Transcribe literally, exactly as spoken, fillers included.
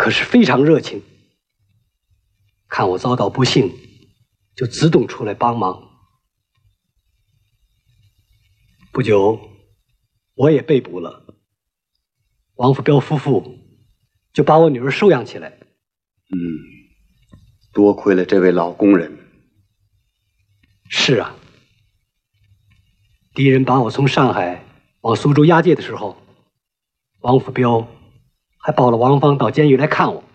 可是非常热情，看我遭到不幸，就自动出来帮忙。不久，我也被捕了，王福彪夫妇就把我女儿收养起来。 嗯，多亏了这位老工人。 是啊，敌人把我从上海往苏州押解的时候，王福彪还抱了王芳到监狱来看我。